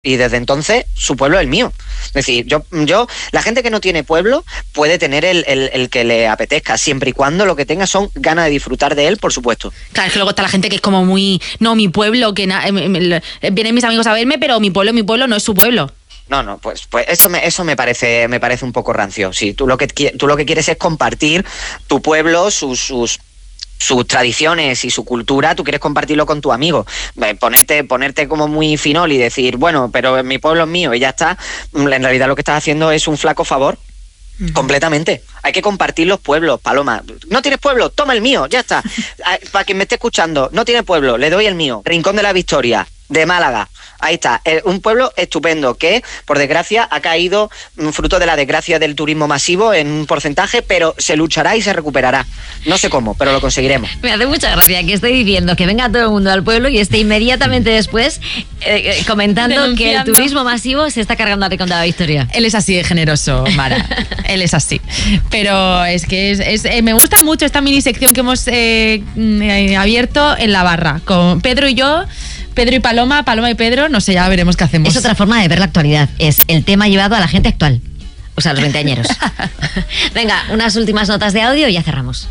Y desde entonces su pueblo es el mío. Es decir, la gente que no tiene pueblo puede tener el que le apetezca, siempre y cuando lo que tenga son ganas de disfrutar de él, por supuesto. Claro, es que luego está la gente que es como muy, no, mi pueblo, que vienen mis amigos a verme, pero mi pueblo no es su pueblo. No, pues eso me parece un poco rancio. Si tú lo que quieres es compartir tu pueblo, sus tradiciones y su cultura, tú quieres compartirlo con tu amigo. Ponerte como muy finol y decir, bueno, pero mi pueblo es mío y ya está, en realidad lo que estás haciendo es un flaco favor. Completamente. Hay que compartir los pueblos, Paloma. ¿No tienes pueblo? Toma el mío, ya está. Para quien me esté escuchando, no tiene pueblo, le doy el mío. Rincón de la Victoria, de Málaga. Ahí está, un pueblo estupendo que, por desgracia, ha caído fruto de la desgracia del turismo masivo en un porcentaje, pero se luchará y se recuperará. No sé cómo, pero lo conseguiremos. Me hace mucha gracia que esté diciendo que venga todo el mundo al pueblo y esté inmediatamente después comentando que el turismo masivo se está cargando a Rincón de la Victoria. Él es así de generoso, Mara. Él es así. Pero es que me gusta mucho esta mini sección que hemos abierto en la barra con Pedro y yo. Pedro y Paloma y Pedro, no sé, ya veremos qué hacemos. Es otra forma de ver la actualidad, es el tema llevado a la gente actual, o sea, a los veinteañeros. Venga, unas últimas notas de audio y ya cerramos.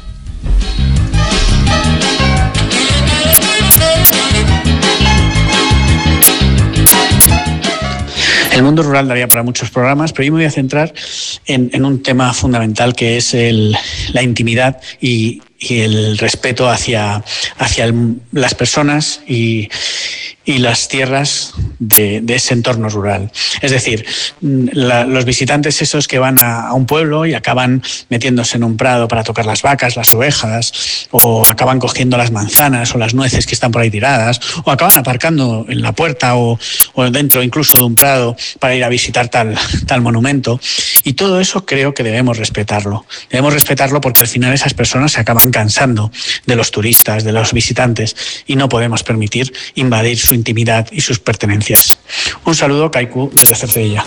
El mundo rural daría para muchos programas, pero yo me voy a centrar en un tema fundamental que es la intimidad y el respeto hacia las personas y las tierras de ese entorno rural. Es decir, los visitantes esos que van a un pueblo y acaban metiéndose en un prado para tocar las vacas, las ovejas, o acaban cogiendo las manzanas o las nueces que están por ahí tiradas, o acaban aparcando en la puerta o dentro incluso de un prado para ir a visitar tal monumento. Y todo eso creo que debemos respetarlo. Debemos respetarlo porque al final esas personas se acaban cansando de los turistas, de los visitantes, y no podemos permitir invadir su intimidad y sus pertenencias. Un saludo, Kaiku, desde Cercedilla.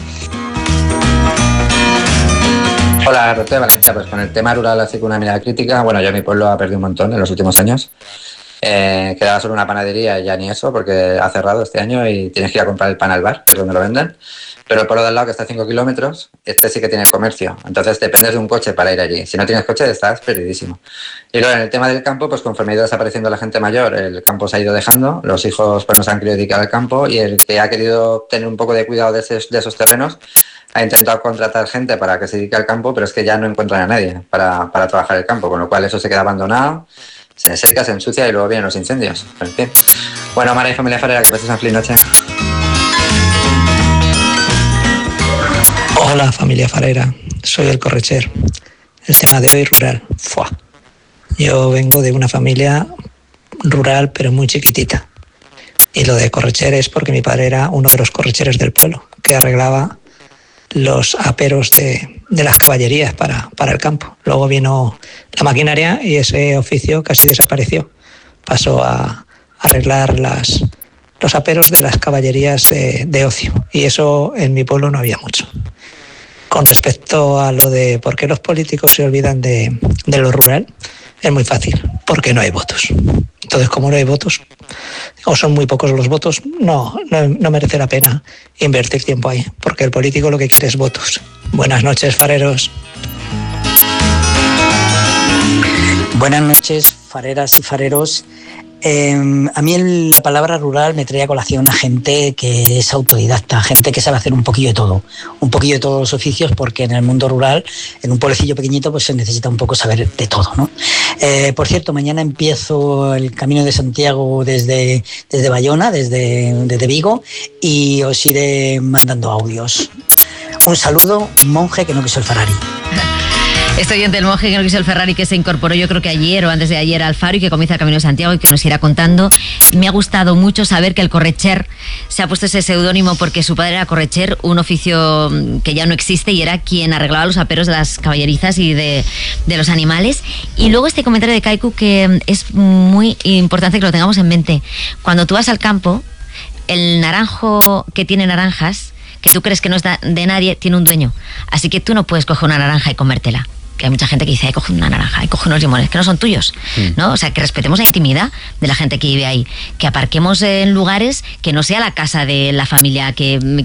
Hola, Rote de Valencia. Pues con el tema rural así con una mirada crítica, bueno, yo mi pueblo ha perdido un montón en los últimos años. Quedaba solo una panadería y ya ni eso, porque ha cerrado este año y tienes que ir a comprar el pan al bar, que es donde lo venden. Pero el pueblo de al lado, que está a 5 kilómetros, este sí que tiene comercio. Entonces dependes de un coche para ir allí. Si no tienes coche, estás perdidísimo. Y luego, en el tema del campo, pues conforme ha ido desapareciendo la gente mayor, el campo se ha ido dejando, los hijos pues no se han querido dedicar al campo y el que ha querido tener un poco de cuidado de esos terrenos ha intentado contratar gente para que se dedique al campo, pero es que ya no encuentran a nadie para trabajar el campo, con lo cual eso se queda abandonado, se seca, se ensucia y luego vienen los incendios. En fin. Bueno, Mara y familia Farera, que paséis una feliz noche. Hola familia farera, soy el Correcher. El tema de hoy rural. ¡Fua! Yo vengo de una familia rural pero muy chiquitita. Y lo de Correcher es porque mi padre era uno de los correcheros del pueblo, que arreglaba los aperos de las caballerías para el campo. Luego vino la maquinaria y ese oficio casi desapareció. Pasó a arreglar los aperos de las caballerías de ocio. Y eso en mi pueblo no había mucho. Con respecto a lo de por qué los políticos se olvidan de lo rural, es muy fácil, porque no hay votos. Entonces, como no hay votos, o son muy pocos los votos, no merece la pena invertir tiempo ahí, porque el político lo que quiere es votos. Buenas noches, fareros. Buenas noches, fareras y fareros. A mí la palabra rural me trae a colación a gente que es autodidacta, gente que sabe hacer un poquillo de todos los oficios, porque en el mundo rural, en un pueblecillo pequeñito, pues se necesita un poco saber de todo, ¿no? Por cierto, mañana empiezo el Camino de Santiago desde Bayona, desde Vigo, y os iré mandando audios. Un saludo, monje que no quiso el Ferrari. Este oyente del monje que no quiso el Ferrari, que se incorporó yo creo que ayer o antes de ayer al Faro y que comienza el Camino de Santiago y que nos irá contando. Me ha gustado mucho saber que el Correcher se ha puesto ese seudónimo porque su padre era Correcher, un oficio que ya no existe y era quien arreglaba los aperos de las caballerizas y de los animales. Y luego este comentario de Kaiku que es muy importante que lo tengamos en mente. Cuando tú vas al campo, el naranjo que tiene naranjas, que tú crees que no es de nadie, tiene un dueño. Así que tú no puedes coger una naranja y comértela. que hay mucha gente que dice, coge una naranja, coge unos limones, que no son tuyos, ¿no? O sea, que respetemos la intimidad de la gente que vive ahí, que aparquemos en lugares que no sea la casa de la familia que